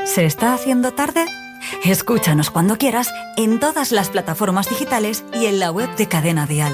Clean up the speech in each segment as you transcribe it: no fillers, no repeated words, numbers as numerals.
¿Se está haciendo tarde? Escúchanos cuando quieras en todas las plataformas digitales y en la web de Cadena Dial.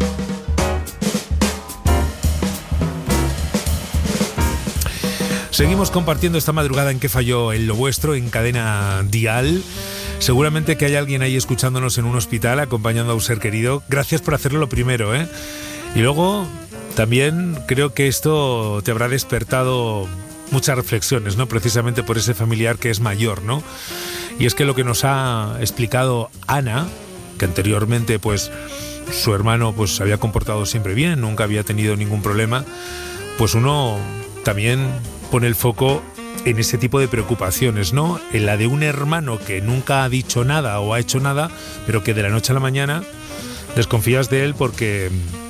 Seguimos compartiendo esta madrugada en ¿Qué falló en lo vuestro? En Cadena Dial. Seguramente que hay alguien ahí escuchándonos en un hospital, acompañando a un ser querido. Gracias por hacerlo lo primero, ¿eh? Y luego, también creo que esto te habrá despertado muchas reflexiones, ¿no? Precisamente por ese familiar que es mayor, ¿no? Y es que lo que nos ha explicado Ana, que anteriormente, pues, su hermano, pues, se había comportado siempre bien, nunca había tenido ningún problema, pues uno también pone el foco en ese tipo de preocupaciones, ¿no? En la de un hermano que nunca ha dicho nada o ha hecho nada, pero que de la noche a la mañana desconfías de él porque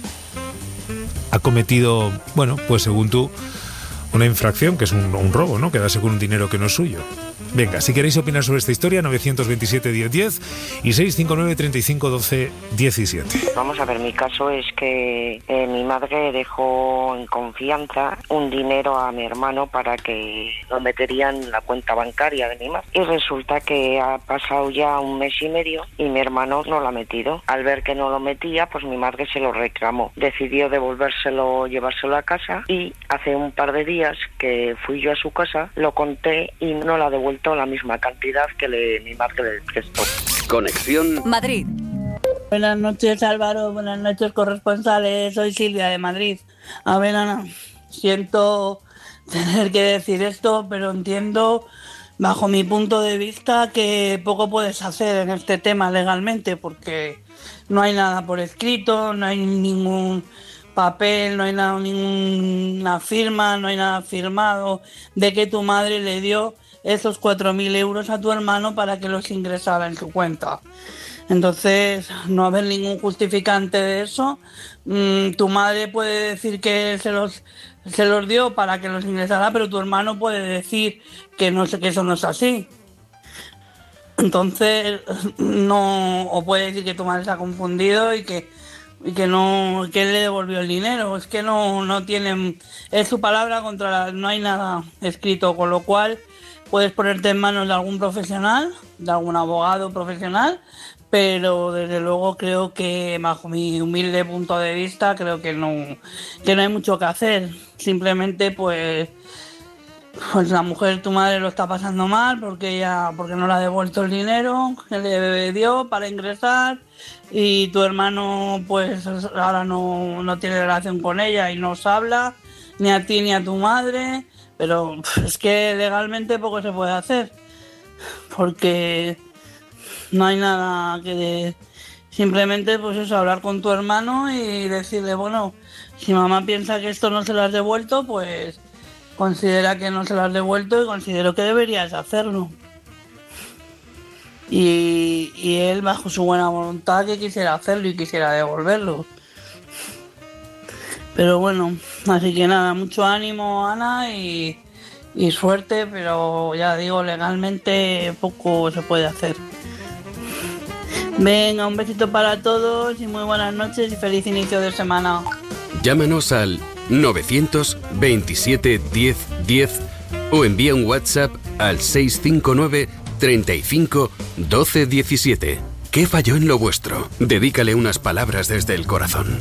ha cometido, bueno, pues según tú, una infracción, que es un robo, ¿no? Quedarse con un dinero que no es suyo. Venga, si queréis opinar sobre esta historia, 927-1010 y 659-3512-17. Vamos a ver, mi caso es que mi madre dejó en confianza un dinero a mi hermano para que lo metería en la cuenta bancaria de mi madre. Y resulta que ha pasado ya 1 mes y medio y mi hermano no lo ha metido. Al ver que no lo metía, pues mi madre se lo reclamó. Decidió devolvérselo, llevárselo a casa, y hace un par de días que fui yo a su casa, lo conté y no le ha devuelto la misma cantidad que mi madre le prestó. Conexión Madrid. Buenas noches, Álvaro. Buenas noches, corresponsales. Soy Silvia de Madrid. A ver, Ana, siento tener que decir esto, pero entiendo, bajo mi punto de vista, que poco puedes hacer en este tema legalmente, porque no hay nada por escrito, no hay ningún papel, no hay nada, ninguna firma, no hay nada firmado de que tu madre le dio esos 4.000 euros a tu hermano para que los ingresara en su cuenta. Entonces, no va a haber ningún justificante de eso. Tu madre puede decir que se los dio para que los ingresara, pero tu hermano puede decir que no sé, que eso no es así. Entonces, no, o puede decir que tu madre se ha confundido y que no, que él le devolvió el dinero. Es que no tienen, es su palabra contra no hay nada escrito, con lo cual puedes ponerte en manos de algún profesional, de algún abogado profesional, pero desde luego creo que, bajo mi humilde punto de vista, creo que no hay mucho que hacer. Simplemente pues la mujer, tu madre, lo está pasando mal porque no le ha devuelto el dinero que le dio para ingresar, y tu hermano pues ahora no tiene relación con ella y no os habla, ni a ti ni a tu madre. Pero es que legalmente poco se puede hacer, porque no hay nada que... Simplemente pues eso, hablar con tu hermano y decirle, bueno, si mamá piensa que esto no se lo has devuelto, pues considera que no se lo has devuelto y considero que deberías hacerlo. Y él, bajo su buena voluntad, que quisiera hacerlo y quisiera devolverlo. Pero bueno, así que nada, mucho ánimo, Ana, y suerte, pero ya digo, legalmente poco se puede hacer. Venga, un besito para todos y muy buenas noches y feliz inicio de semana. Llámanos al 927 1010 o envía un WhatsApp al 659 35 12 17. ¿Qué falló en lo vuestro? Dedícale unas palabras desde el corazón.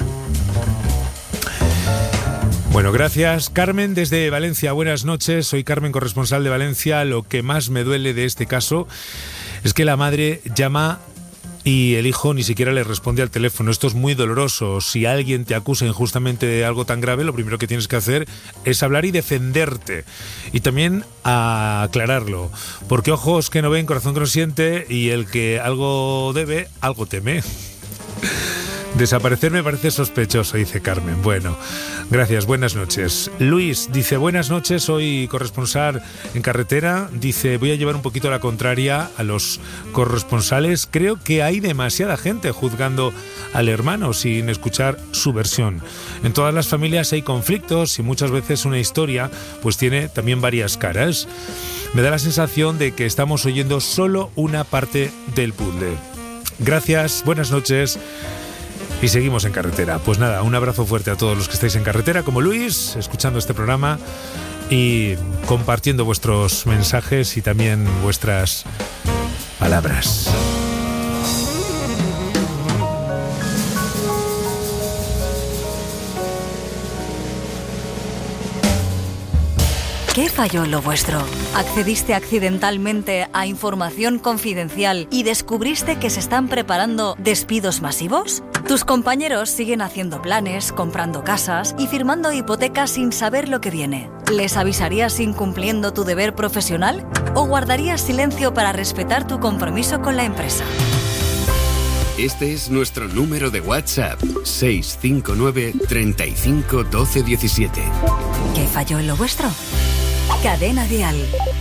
Bueno, gracias. Carmen desde Valencia, buenas noches. Soy Carmen, corresponsal de Valencia. Lo que más me duele de este caso es que la madre llama y el hijo ni siquiera le responde al teléfono. Esto es muy doloroso. Si alguien te acusa injustamente de algo tan grave, lo primero que tienes que hacer es hablar y defenderte. Y también aclararlo. Porque ojos que no ven, corazón que no siente, y el que algo debe, algo teme. Desaparecer me parece sospechoso, dice Carmen. Bueno, gracias, buenas noches. Luis dice, buenas noches, soy corresponsal en carretera. Dice, voy a llevar un poquito la contraria a los corresponsales. Creo que hay demasiada gente juzgando al hermano sin escuchar su versión. En todas las familias hay conflictos y muchas veces una historia pues tiene también varias caras. Me da la sensación de que estamos oyendo solo una parte del puzzle. Gracias, buenas noches. Y seguimos en carretera. Pues nada, un abrazo fuerte a todos los que estáis en carretera, como Luis, escuchando este programa. y compartiendo vuestros mensajes y también vuestras palabras. ¿Qué falló en lo vuestro? ¿Accediste accidentalmente a información confidencial y descubriste que se están preparando despidos masivos? ¿Tus compañeros siguen haciendo planes, comprando casas y firmando hipotecas sin saber lo que viene? ¿Les avisarías incumpliendo tu deber profesional o guardarías silencio para respetar tu compromiso con la empresa? Este es nuestro número de WhatsApp, 659 35 12 17. ¿Qué falló en lo vuestro? Cadena Dial.